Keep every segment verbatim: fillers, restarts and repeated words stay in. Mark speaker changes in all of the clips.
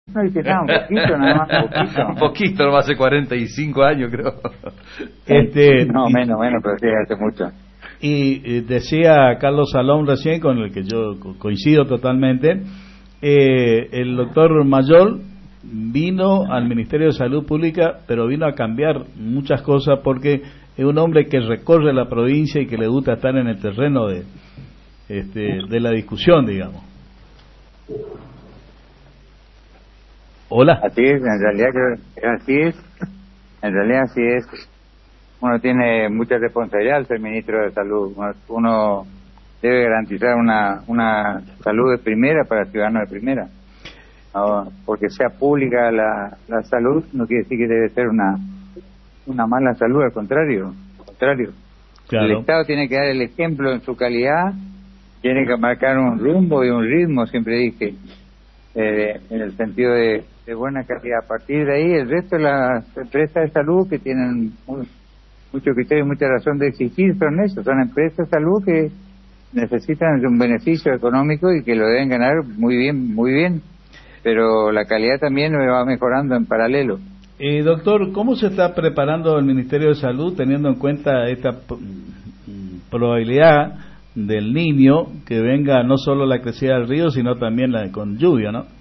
Speaker 1: No dice nada, un poquito, nada más, un poquito.
Speaker 2: Un poquito, no hace cuarenta y cinco años, creo.
Speaker 3: Este,
Speaker 1: no,
Speaker 3: y,
Speaker 1: menos, menos, pero sí, hace mucho.
Speaker 3: Y eh, decía Carlos Salón recién, con el que yo co- coincido totalmente, eh, el doctor Mayol vino al Ministerio de Salud Pública, pero vino a cambiar muchas cosas porque es un hombre que recorre la provincia y que le gusta estar en el terreno de, este, de la discusión, digamos. Hola.
Speaker 1: Así es, en realidad creo que así es, en realidad así es. Uno tiene mucha responsabilidad al ser ministro de Salud. Uno, uno debe garantizar una una salud de primera para ciudadanos de primera. No, porque sea pública la, la salud no quiere decir que debe ser una una mala salud, al contrario, al contrario.
Speaker 3: Claro.
Speaker 1: El Estado tiene que dar el ejemplo en su calidad, tiene que marcar un rumbo y un ritmo, siempre dije, eh, en el sentido de, de buena calidad. A partir de ahí, el resto de las empresas de salud que tienen muy, mucho criterio y mucha razón de exigir son eso, son empresas de salud que necesitan de un beneficio económico y que lo deben ganar muy bien, muy bien, pero la calidad también va mejorando en paralelo.
Speaker 3: Eh, doctor, ¿cómo se está preparando el Ministerio de Salud teniendo en cuenta esta p- probabilidad del Niño que venga no solo la crecida del río, sino también la con lluvia, ¿no?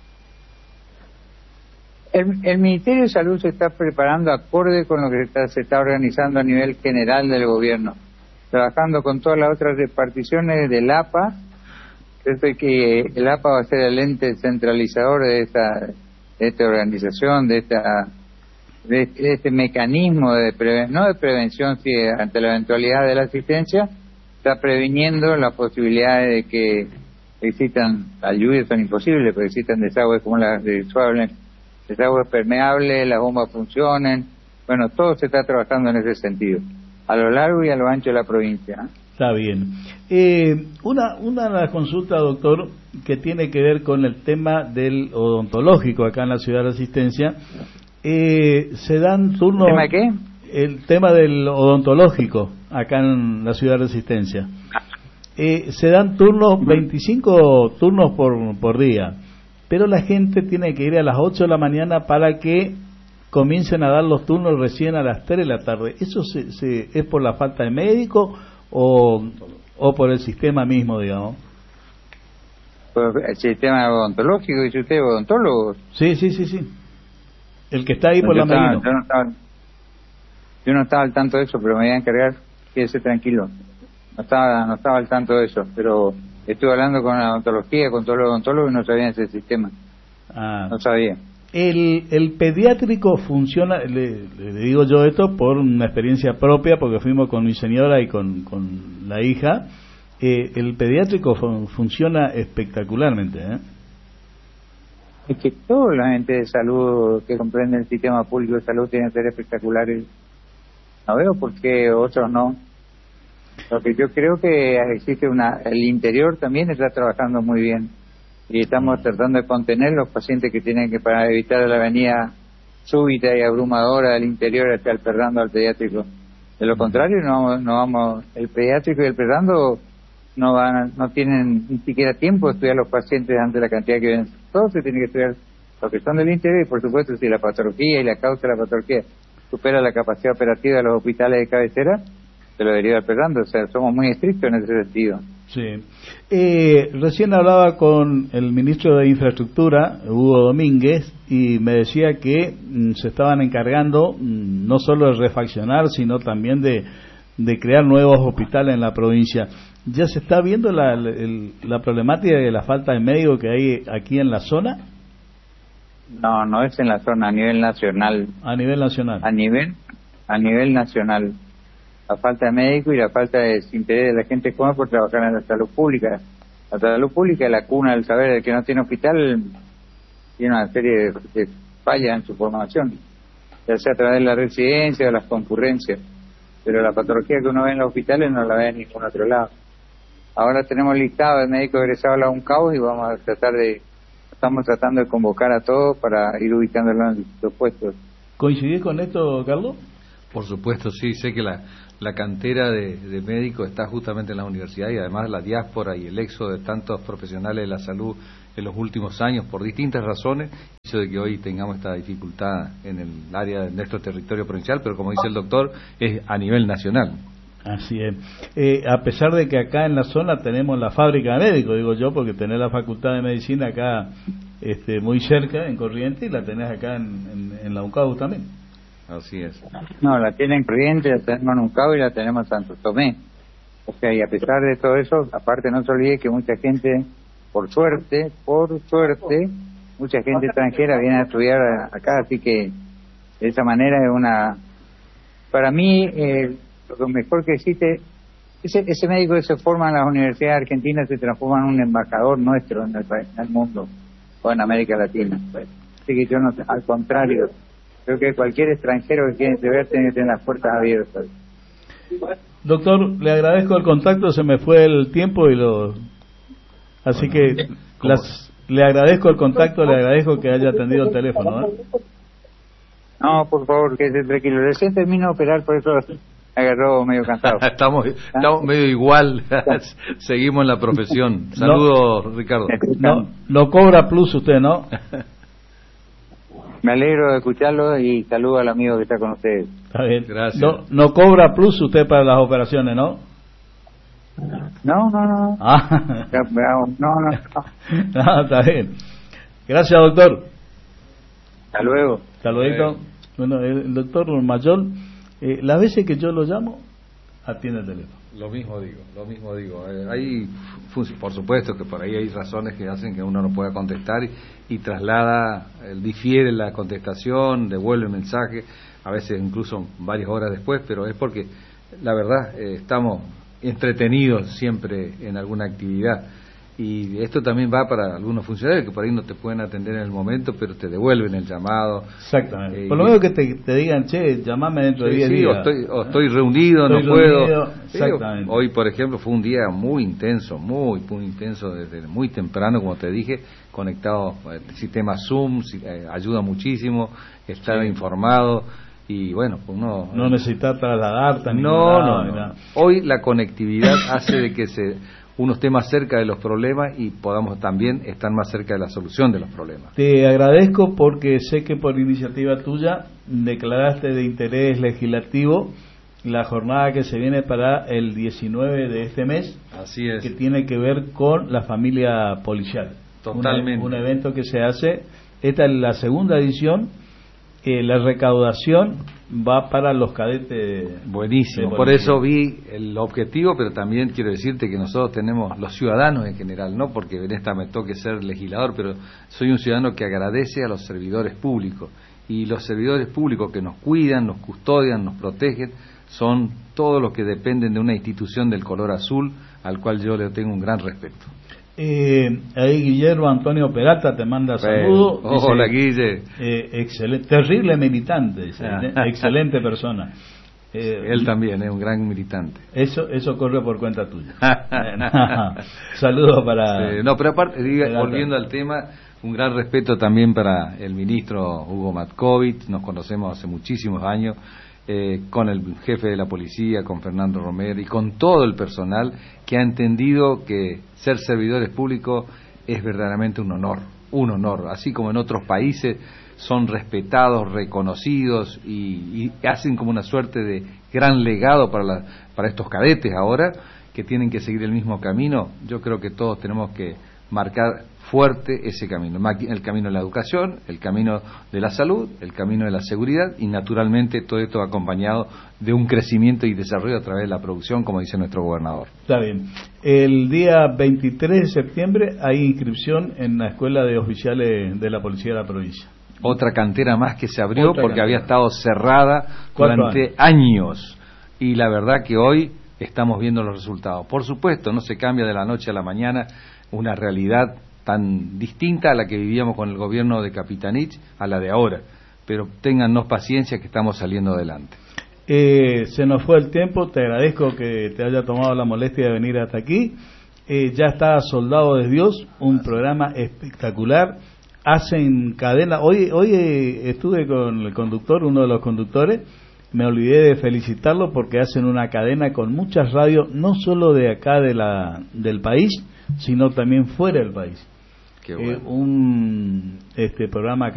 Speaker 1: El, el Ministerio de Salud se está preparando acorde con lo que se está, se está organizando a nivel general del gobierno, trabajando con todas las otras reparticiones del A P A. Desde que el A P A va a ser el ente centralizador de esta, de esta organización, de esta de, de este mecanismo de preve, no de prevención, si ante la eventualidad de la asistencia, está previniendo las posibilidades de que existan, las lluvias son imposibles, pero existan desagües como las de suave, desagües permeables, las bombas funcionen, bueno, todo se está trabajando en ese sentido, a lo largo y a lo ancho de la provincia.
Speaker 3: Está bien. Eh, una, una de las consultas, doctor, que tiene que ver con el tema del odontológico acá en la ciudad de Resistencia, eh, se dan turnos...
Speaker 1: ¿El tema qué?
Speaker 3: El tema del odontológico acá en la ciudad de Resistencia. Eh, se dan turnos, veinticinco turnos por, por día, pero la gente tiene que ir a las ocho de la mañana para que comiencen a dar los turnos recién a las tres de la tarde. ¿Eso se, se, es por la falta de médico o, o por el sistema mismo, digamos?
Speaker 1: Por el sistema odontológico, dice usted, odontólogos.
Speaker 3: Sí, sí, sí, sí. El que está ahí
Speaker 1: No,
Speaker 3: por
Speaker 1: yo
Speaker 3: la
Speaker 1: estaba,
Speaker 3: Merino.
Speaker 1: yo no estaba, yo no estaba al tanto de eso, pero me voy a encargar, quédese tranquilo. No estaba, no estaba al tanto de eso, pero estuve hablando con la odontología, con todos los odontólogos y no sabían ese sistema.
Speaker 3: Ah.
Speaker 1: No sabía.
Speaker 3: El, el pediátrico funciona, le, le digo yo esto por una experiencia propia, porque fuimos con mi señora y con, con la hija. Eh, el pediátrico fun, funciona espectacularmente, ¿eh?
Speaker 1: Es que toda la gente de salud que comprende el sistema público de salud tiene que ser espectaculares. No veo por qué otros no. Lo que yo creo que existe una... El interior también está trabajando muy bien. Y estamos tratando de contener los pacientes que tienen que, para evitar la avenida súbita y abrumadora del interior hacia el Perdando al pediátrico. De lo contrario, no vamos, no vamos, el pediátrico y el Perdando no van, no tienen ni siquiera tiempo de estudiar los pacientes ante la cantidad que ven. Todo se tiene que estudiar los que son del interior y, por supuesto, si la patología y la causa de la patología supera la capacidad operativa de los hospitales de cabecera, se lo deriva al Perdando. O sea, somos muy estrictos en ese sentido.
Speaker 3: Sí. Eh, recién hablaba con el ministro de Infraestructura, Hugo Domínguez, y me decía que mm, se estaban encargando mm, no solo de refaccionar, sino también de, de crear nuevos hospitales en la provincia. ¿Ya se está viendo la, el, la problemática de la falta de médicos que hay aquí en la zona?
Speaker 1: No, no es en la zona, a nivel nacional.
Speaker 3: A nivel nacional.
Speaker 1: A nivel, a nivel nacional. La falta de médicos y la falta de desinterés de la gente joven por trabajar en la salud pública. La salud pública es la cuna del saber. El que no tiene hospital tiene una serie de, de fallas en su formación, ya sea a través de la residencia o las concurrencias. Pero la patología que uno ve en los hospitales no la ve en ningún otro lado. Ahora tenemos listado de médicos egresados a la UNCAUS y vamos a tratar de, estamos tratando de convocar a todos para ir ubicándolos en distintos puestos.
Speaker 3: ¿Coincidís con esto, Carlos?
Speaker 2: Por supuesto, sí, sé que la, la cantera de, de médicos está justamente en la universidad y además la diáspora y el éxodo de tantos profesionales de la salud en los últimos años por distintas razones hecho de que hoy tengamos esta dificultad en el área de nuestro territorio provincial, pero como dice el doctor, es a nivel nacional.
Speaker 3: Así es. Eh, a pesar de que acá en la zona tenemos la fábrica de médicos, digo yo, porque tenés la facultad de medicina acá este, muy cerca, en Corrientes, y la tenés acá en, en, en la UNCAU también.
Speaker 2: Así es.
Speaker 1: No, la tienen en Corrientes, la tenemos en UNCAU y la tenemos en Santo Tomé. O sea, y a pesar de todo eso, aparte no se olvide que mucha gente, por suerte, por suerte, mucha gente extranjera viene a estudiar acá, así que de esa manera es una... Para mí... Eh, lo mejor que existe, ese, ese médico que se forma en las universidades argentinas se transforma en un embajador nuestro en el, en el mundo o en América Latina. Así que yo no, al contrario, creo que cualquier extranjero que quiera ver tiene que tener las puertas abiertas.
Speaker 3: Doctor, le agradezco el contacto, se me fue el tiempo y lo... Así que las, le agradezco el contacto, le agradezco que haya atendido el teléfono, ¿eh?
Speaker 1: No, por favor, que se tranquilo. Recién termino de operar, por eso... agarró medio cansado.
Speaker 2: estamos estamos medio igual. Seguimos en la profesión. Saludos, no, Ricardo.
Speaker 3: No, no cobra plus usted, ¿no?
Speaker 1: Me alegro de escucharlo y saludo al amigo que está con ustedes.
Speaker 3: Está bien.
Speaker 2: Gracias.
Speaker 3: No, no cobra plus usted para las operaciones, ¿no?
Speaker 1: No, no, no.
Speaker 3: Ah.
Speaker 1: No, no, no.
Speaker 3: No, está bien. Gracias, doctor.
Speaker 1: Hasta luego.
Speaker 3: Hasta luego. Bueno, el doctor Mayol, eh, las veces que yo lo llamo, atiende el teléfono.
Speaker 2: Lo mismo digo, lo mismo digo. Eh, hay, por supuesto que por ahí hay razones que hacen que uno no pueda contestar y, y traslada, eh, difiere la contestación, devuelve el mensaje, a veces incluso varias horas después, pero es porque la verdad eh, estamos entretenidos siempre en alguna actividad. Y esto también va para algunos funcionarios que por ahí no te pueden atender en el momento, pero te devuelven el llamado.
Speaker 3: Exactamente.
Speaker 2: Eh,
Speaker 3: por lo menos que te, te digan, che, llamame dentro de diez
Speaker 2: sí,
Speaker 3: días.
Speaker 2: O estoy, o estoy reunido,
Speaker 3: estoy
Speaker 2: no
Speaker 3: reunido,
Speaker 2: puedo.
Speaker 3: Exactamente.
Speaker 2: Sí, hoy, por ejemplo, fue un día muy intenso, muy, muy intenso, desde muy temprano, como te dije, conectado al sistema Zoom, eh, ayuda muchísimo, estar sí. informado. Y bueno, uno...
Speaker 3: No necesita trasladarte.
Speaker 2: No, no, no, no. Hoy la conectividad hace de que se... uno esté más cerca de los problemas y podamos también estar más cerca de la solución de los problemas.
Speaker 3: Te agradezco porque sé que por iniciativa tuya declaraste de interés legislativo la jornada que se viene para el diecinueve de este mes.
Speaker 2: Así es.
Speaker 3: Que tiene que ver con la familia policial.
Speaker 2: Totalmente.
Speaker 3: Un, un evento que se hace, esta es la segunda edición, eh, la recaudación va para los cadetes.
Speaker 2: Buenísimo, por eso vi el objetivo, pero también quiero decirte que nosotros tenemos, los ciudadanos en general, no porque en esta me toque ser legislador, pero soy un ciudadano que agradece a los servidores públicos, y los servidores públicos que nos cuidan, nos custodian, nos protegen, son todos los que dependen de una institución del color azul, al cual yo le tengo un gran respeto.
Speaker 3: Eh, ahí Guillermo Antonio Peralta te manda saludos.
Speaker 2: Oh, hola Guille.
Speaker 3: Eh, excelente, terrible militante, dice, ah. excelente persona.
Speaker 2: Eh, Él también es un gran militante.
Speaker 3: Eso eso corre por cuenta tuya. Saludos para...
Speaker 2: Sí, no, pero aparte, diga, volviendo al tema, un gran respeto también para el ministro Hugo Matkovich, nos conocemos hace muchísimos años. Eh, con el jefe de la policía, con Fernando Romero y con todo el personal que ha entendido que ser servidores públicos es verdaderamente un honor, un honor, así como en otros países son respetados, reconocidos y, y hacen como una suerte de gran legado para, la, para estos cadetes ahora que tienen que seguir el mismo camino. Yo creo que todos tenemos que marcar fuerte ese camino, el camino de la educación, el camino de la salud, el camino de la seguridad y naturalmente todo esto acompañado de un crecimiento y desarrollo a través de la producción, como dice nuestro gobernador.
Speaker 3: Está bien. El día veintitrés de septiembre hay inscripción en la Escuela de Oficiales de la Policía de la provincia.
Speaker 2: Otra cantera más que se abrió
Speaker 3: Otra
Speaker 2: porque
Speaker 3: cantera.
Speaker 2: había estado cerrada durante años. años y la verdad que hoy estamos viendo los resultados. Por supuesto, no se cambia de la noche a la mañana una realidad tan distinta a la que vivíamos con el gobierno de Capitanich a la de ahora, pero téngannos paciencia que estamos saliendo adelante.
Speaker 3: Eh, se nos fue el tiempo, te agradezco que te haya tomado la molestia de venir hasta aquí. Eh, ya está Soldado de Dios, un programa espectacular, hacen cadena, hoy, hoy eh, estuve con el conductor, uno de los conductores, me olvidé de felicitarlo porque hacen una cadena con muchas radios, no solo de acá de la, del país, sino también fuera del país.
Speaker 2: Qué bueno.
Speaker 3: Eh, un este programa